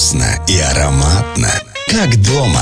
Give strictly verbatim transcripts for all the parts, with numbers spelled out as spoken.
Вкусно и ароматно, как дома.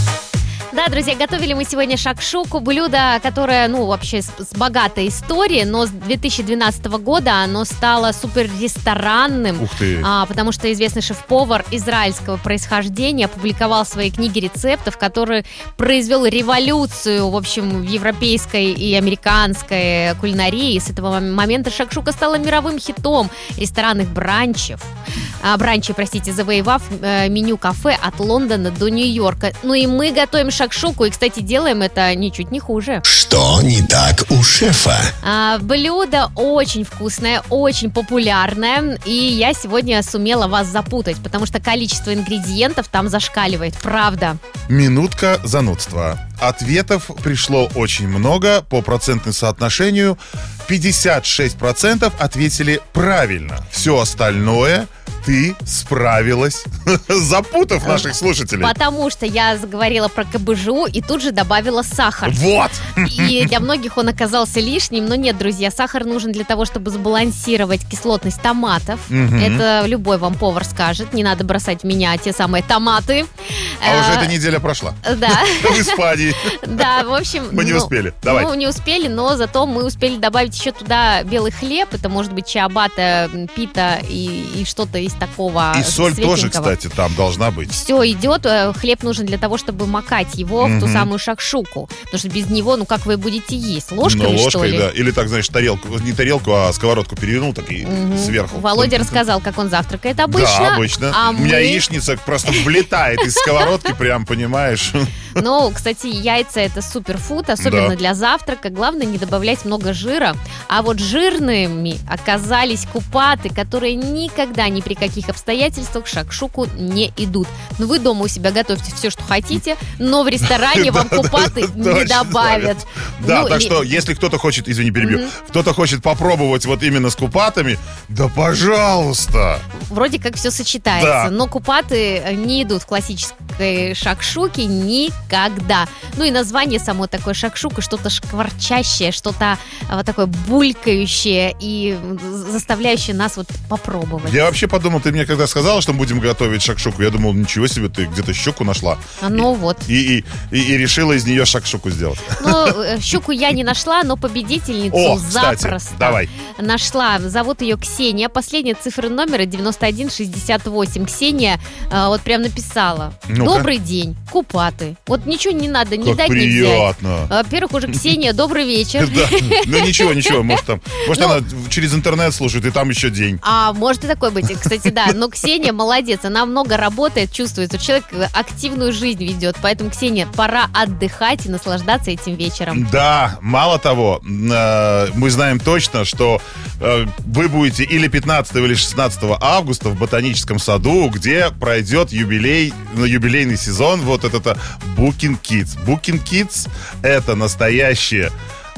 Да, друзья, готовили мы сегодня шакшуку, блюдо, которое, ну, вообще с, с богатой историей, но с две тысячи двенадцатого года оно стало супер ресторанным. Ух ты! А, потому что известный шеф-повар израильского происхождения опубликовал свои книги рецептов, который произвел революцию, в общем, в европейской и американской кулинарии. С этого момента шакшука стала мировым хитом ресторанных бранчев. А, бранчи, простите, завоевав э, меню кафе от Лондона до Нью-Йорка. Ну и мы готовим шакшуку, и, кстати, делаем это ничуть не хуже. Что не так у шефа? А, блюдо очень вкусное, очень популярное, и я сегодня сумела вас запутать, потому что количество ингредиентов там зашкаливает, правда. Минутка занудства. Ответов пришло очень много. По процентному соотношению пятьдесят шесть процентов ответили правильно. Все остальное ты справилась, запутав наших слушателей. Потому что я заговорила про КБЖУ и тут же добавила сахар. Вот! И для многих он оказался лишним, но нет, друзья, сахар нужен для того, чтобы сбалансировать кислотность томатов. Мгм. Это любой вам повар скажет. Не надо бросать в меня те самые томаты. А уже Э, эта неделя прошла. Да. В Испании. Да, в общем... Мы не ну, успели. Давай. Ну, не успели, но зато мы успели добавить еще туда белый хлеб. Это может быть чиабатта, пита и, и что-то из такого И соль тоже, светленького. кстати, там должна быть. Все идет, э, хлеб нужен для того, чтобы макать его в ту Мгм. самую шакшуку. Потому что без него, ну как вы будете есть? Ложками, Ну, ложкой, что ли? да. Или так, знаешь, тарелку, не тарелку, а сковородку перевернул, так и Мгм. сверху. Володя рассказал, как он завтракает обычно. Да, обычно. А У меня мы- яичница просто влетает из сковородки, прям, понимаешь? Ну, кстати, яйца это суперфуд, особенно Да. для завтрака. Главное не добавлять много жира. А вот жирными оказались купаты, которые никогда ни при каких обстоятельствах в шакшуку не идут. Ну, вы дома у себя готовьте все, что хотите, но в ресторане вам купаты не Точно добавят. Да, Ну, так и- что, если кто-то хочет, извини, перебью, Мгм. кто-то хочет попробовать вот именно с купатами, да пожалуйста. Вроде как все сочетается, Да. но купаты не идут в классической шакшуке никогда. Ну и название само такое шакшука, что-то шкварчащее, что-то а, вот такое булькающее и заставляющее нас вот попробовать. Я вообще подумал, ты мне когда сказала, что мы будем готовить шакшуку, я думал, ничего себе, ты где-то щуку нашла. А, Ну вот. И, и, и, и решила из нее шакшуку сделать. Ну, э, щуку я не нашла, но победительницу О, кстати, запросто давай. нашла. Зовут ее Ксения. Последняя цифра номера девяносто один шестьдесят восемь. Ксения э, вот прям написала. Ну-ка. Добрый день, купаты. Вот ничего не надо, не Как дать, не взять. приятно. Во-первых, уже Ксения, добрый вечер. Да, ну ничего, ничего, может там, может Ну. она через интернет слушает, и там еще день. А может и такое быть, кстати, да. Но Ксения молодец, она много работает, чувствуется. Человек активную жизнь ведет. Поэтому, Ксения, пора отдыхать и наслаждаться этим вечером. Да, мало того, э, мы знаем точно, что э, вы будете или пятнадцатого, или шестнадцатого августа в Ботаническом саду, где пройдет юбилей, ну, юбилейный сезон, вот это Booking Kids. Booking Kids — это настоящие,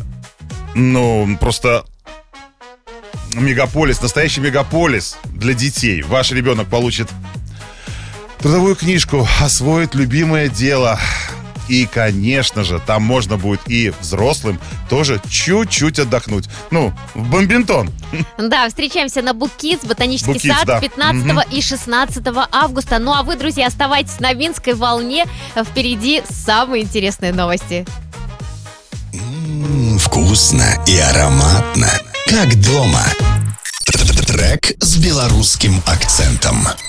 ну, просто мегаполис, настоящий мегаполис для детей. Ваш ребенок получит трудовую книжку, освоит любимое дело. И, конечно же, там можно будет и взрослым тоже чуть-чуть отдохнуть. Ну, в бомбинтон. Да, встречаемся на Буккидс, Ботанический Буккидс, сад, да. пятнадцатого и шестнадцатого августа. Ну а вы, друзья, оставайтесь на Минской волне. Впереди самые интересные новости. М, Вкусно и ароматно, как дома. Трек с белорусским акцентом.